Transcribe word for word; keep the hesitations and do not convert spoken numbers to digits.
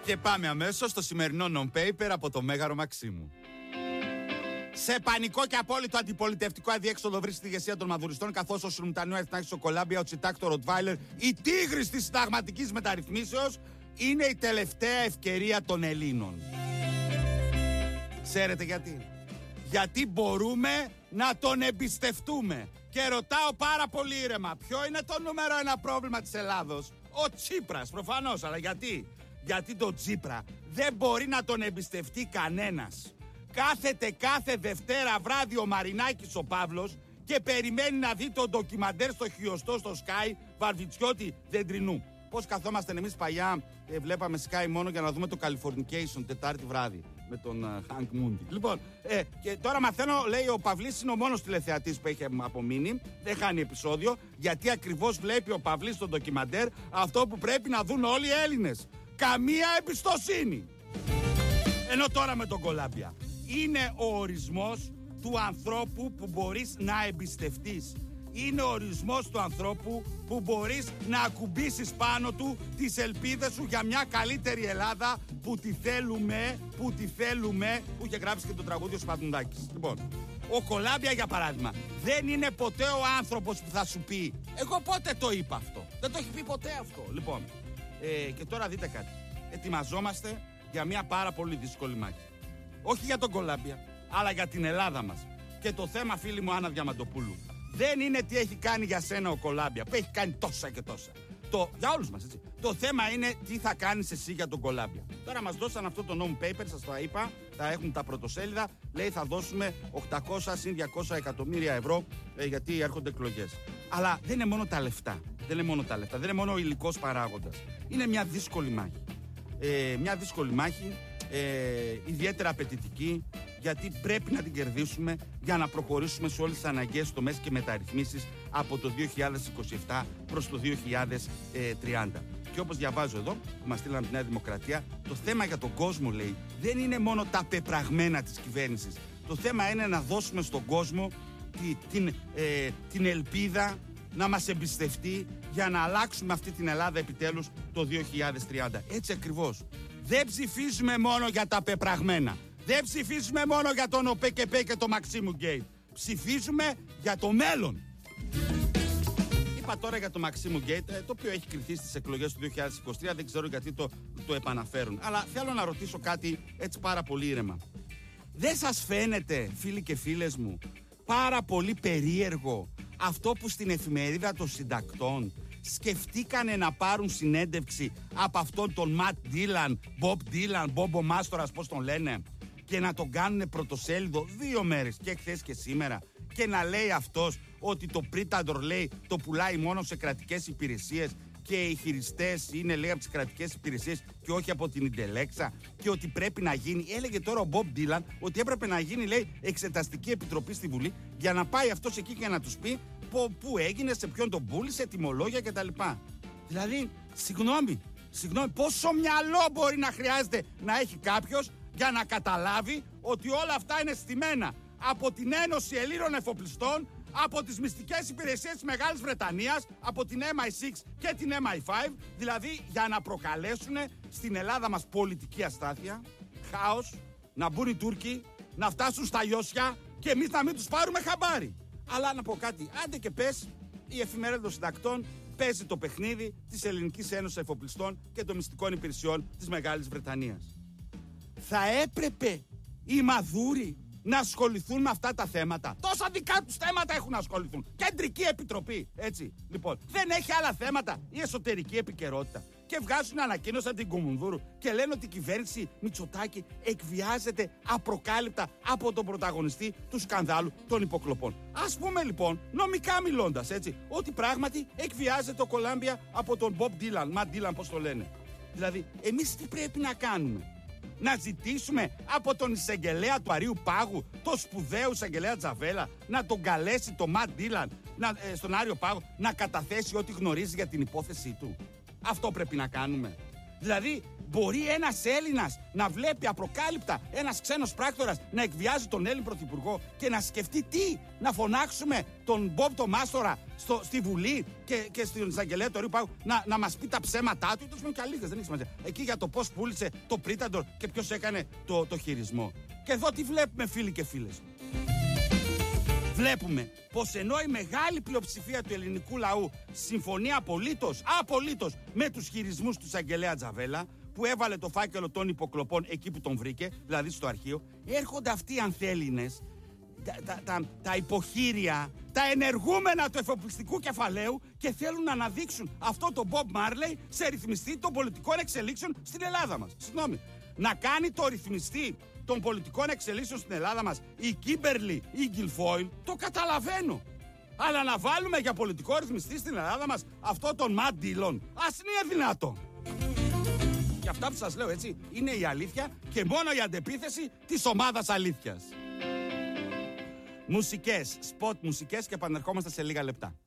Και πάμε αμέσως στο σημερινό non-paper από το Μέγαρο Μαξίμου. Σε πανικό και απόλυτο αντιπολιτευτικό αδιέξοδο βρίσκεται η ηγεσία των μαδουριστών, καθώς ο Σρουμτανιού Αριθνάκης ο Κολάμπια, ο Τσιτάκ το Ροτβάιλερ, η τίγρης της συνταγματικής μεταρρυθμίσεως, είναι η τελευταία ευκαιρία των Ελλήνων. Ξέρετε γιατί? Γιατί μπορούμε να τον εμπιστευτούμε. Και ρωτάω πάρα πολύ ήρεμα, ποιο είναι το νούμερο ένα πρόβλημα της Ελλάδος? Ο Τσίπρας, προφανώς, αλλά γιατί? Γιατί τον Τσίπρα δεν μπορεί να τον εμπιστευτεί κανένας. Κάθεται κάθε Δευτέρα βράδυ ο Μαρινάκης ο Παύλος και περιμένει να δει το ντοκιμαντέρ στο χιωστό στο Sky Βαρβιτσιώτη Δεντρινού. Πώς καθόμαστε εμείς παλιά, ε, βλέπαμε Sky μόνο για να δούμε το Californication Τετάρτη βράδυ με τον uh, Hank Moody. Λοιπόν, ε, και τώρα μαθαίνω, λέει ο Παυλής είναι ο μόνος τηλεθεατής που έχει απομείνει, δεν χάνει επεισόδιο, γιατί ακριβώς βλέπει ο Παυλής στο ντοκιμαντέρ αυτό που πρέπει να δουν όλοι οι Έλληνες. Καμία εμπιστοσύνη. Ενώ τώρα με τον Κολάμπια είναι ο ορισμός του ανθρώπου που μπορείς να εμπιστευτείς. Είναι ο ορισμός του ανθρώπου που μπορείς να ακουμπήσεις πάνω του τις ελπίδες σου για μια καλύτερη Ελλάδα που τη θέλουμε, που τη θέλουμε, που είχε γράψει και το τραγούδι ο Σπαθουνδάκης. Λοιπόν, ο Κολάμπια για παράδειγμα δεν είναι ποτέ ο άνθρωπος που θα σου πει εγώ πότε το είπα αυτό. Δεν το έχει πει ποτέ αυτό. Λοιπόν, ε, και τώρα δείτε κάτι. Ετοιμαζόμαστε για μια πάρα πολύ δύσκολη μάχη. Όχι για τον Κολάμπια, αλλά για την Ελλάδα μας. Και το θέμα, φίλη μου Άννα Διαμαντοπούλου, δεν είναι τι έχει κάνει για σένα ο Κολάμπια, που έχει κάνει τόσα και τόσα. Το, για όλους μας, έτσι. Το θέμα είναι τι θα κάνεις εσύ για τον Κολάμπια. Τώρα μας δώσαν αυτό το non-paper, σας το είπα, θα έχουν τα πρωτοσέλιδα. Λέει θα δώσουμε οκτακόσια συν διακόσια εκατομμύρια ευρώ ε, γιατί έρχονται εκλογές. Αλλά δεν είναι μόνο τα λεφτά. Δεν είναι μόνο τα λεφτά, δεν είναι μόνο ο υλικός παράγοντας. Είναι μια δύσκολη μάχη. Ε, μια δύσκολη μάχη, ε, ιδιαίτερα απαιτητική, γιατί πρέπει να την κερδίσουμε για να προχωρήσουμε σε όλες τις αναγκαίες τομές και μεταρρυθμίσεις από το δύο χιλιάδες είκοσι επτά προς το δύο χιλιάδες τριάντα. Και όπως διαβάζω εδώ, που μας στείλαν από τη Νέα Δημοκρατία, το θέμα για τον κόσμο, λέει, δεν είναι μόνο τα πεπραγμένα της κυβέρνησης. Το θέμα είναι να δώσουμε στον κόσμο τη, την, ε, την ελπίδα να μας εμπιστευτεί για να αλλάξουμε αυτή την Ελλάδα επιτέλους το δύο χιλιάδες τριάντα. Έτσι ακριβώς. Δεν ψηφίζουμε μόνο για τα πεπραγμένα. Δεν ψηφίζουμε μόνο για τον ΟΠΕΚΕΠΕ και το Μαξίμου Γκέιτ. Ψηφίζουμε για το μέλλον. Είπα τώρα για το Μαξίμου Γκέιτ, το οποίο έχει κρυφθεί στις εκλογές του δύο χιλιάδες είκοσι τρία, δεν ξέρω γιατί το, το επαναφέρουν. Αλλά θέλω να ρωτήσω κάτι έτσι πάρα πολύ ήρεμα. Δεν σας φαίνεται, φίλοι και φίλες μου, πάρα πολύ περίεργο αυτό που στην εφημερίδα των συντακτών σκεφτήκανε να πάρουν συνέντευξη από αυτόν τον Ματ Ντίλαν, Μπομπ Ντίλαν, Μπόμπο Μάστορας, πώς τον λένε, και να τον κάνουν πρωτοσέλιδο δύο μέρες, και χθες και σήμερα, και να λέει αυτός ότι το Πρίταντορ, λέει, το πουλάει μόνο σε κρατικές υπηρεσίες και οι χειριστές είναι, λέει, από τις κρατικές υπηρεσίες και όχι από την Ιντελέξα, και ότι πρέπει να γίνει, έλεγε τώρα ο Μπομπ Ντίλαν ότι έπρεπε να γίνει, λέει, εξεταστική επιτροπή στη Βουλή για να πάει αυτός εκεί και να τους πει πού έγινε, σε ποιον τον πούλησε, τιμολόγια κτλ. Δηλαδή, συγγνώμη, συγγνώμη, πόσο μυαλό μπορεί να χρειάζεται να έχει κάποιος για να καταλάβει ότι όλα αυτά είναι στημένα από την Ένωση Ελλήνων Εφοπλιστών, από τις μυστικές υπηρεσίες της Μεγάλης Βρετανίας, από την εμ άι εξ και την εμ άι φάιβ, δηλαδή για να προκαλέσουν στην Ελλάδα μας πολιτική αστάθεια, χάος, να μπουν οι Τούρκοι, να φτάσουν στα Ιώσια και εμείς να μην τους πάρουμε χαμπάρι. Αλλά να πω κάτι, άντε και πες, η εφημερίδα των συντακτών παίζει το παιχνίδι της Ελληνικής Ένωσης Εφοπλιστών και των μυστικών υπηρεσιών της Μεγάλης Βρετανίας. Θα έπρεπε οι Μαδούροι να ασχοληθούν με αυτά τα θέματα. Τόσα δικά τους θέματα έχουν να ασχοληθούν. Κεντρική επιτροπή, έτσι. Λοιπόν, δεν έχει άλλα θέματα η εσωτερική επικαιρότητα. Και βγάζουν ανακοίνωση από την Κουμουνδούρου και λένε ότι η κυβέρνηση Μητσοτάκη εκβιάζεται απροκάλυπτα από τον πρωταγωνιστή του σκανδάλου των υποκλοπών. Ας πούμε λοιπόν, νομικά μιλώντας, έτσι, ότι πράγματι εκβιάζεται ο Κολάμπια από τον Μπομπ Ντίλαν, Ματ Ντίλαν, πώς το λένε. Δηλαδή, εμείς τι πρέπει να κάνουμε? Να ζητήσουμε από τον εισαγγελέα του Αρείου Πάγου, το σπουδαίο εισαγγελέα Τζαβέλα, να τον καλέσει το Ματ Ντίλαν ε, στον Άριο Πάγο να καταθέσει ό,τι γνωρίζει για την υπόθεσή του? Αυτό πρέπει να κάνουμε? Δηλαδή, μπορεί ένας Έλληνας να βλέπει απροκάλυπτα ένας ξένος πράκτορας να εκβιάζει τον Έλλην Πρωθυπουργό και να σκεφτεί τι, να φωνάξουμε τον Μπομπ το Μάστορα στο, στη Βουλή και, και στην εισαγγελέα του Ρίου Πάγου να, να μας πει τα ψέματά του, ή τόσο και αλήθειες, δεν έχει σημασία. Εκεί για το πώς πούλησε το Πρίταντορ και ποιος έκανε το, το χειρισμό. Και εδώ τι βλέπουμε, φίλοι και φίλες. Βλέπουμε πως ενώ η μεγάλη πλειοψηφία του ελληνικού λαού συμφωνεί απολύτως, απολύτως με τους χειρισμούς του εισαγγελέα Τζαβέλα, που έβαλε το φάκελο των υποκλοπών εκεί που τον βρήκε, δηλαδή στο αρχείο, έρχονται αυτοί οι ανθέλληνες, τα, τα, τα, τα υποχείρια, τα ενεργούμενα του εφοπλιστικού κεφαλαίου και θέλουν να αναδείξουν αυτό το Μπομπ Μάρλεϊ σε ρυθμιστή των πολιτικών εξελίξεων στην Ελλάδα μας. Συγγνώμη. Να κάνει το ρυθμιστή των πολιτικών εξελίξεων στην Ελλάδα μας η Κίμπερλι ή η Γκιλφόιλ, το καταλαβαίνω. Αλλά να βάλουμε για πολιτικό ρυθμιστή στην Ελλάδα μας αυτό τον Ματ Ντίλον, ας είναι δυνατό. Και αυτά που σας λέω, έτσι, είναι η αλήθεια και μόνο η αντεπίθεση της ομάδας αλήθειας. Μουσικές, σποτ μουσικές και επανερχόμαστε σε λίγα λεπτά.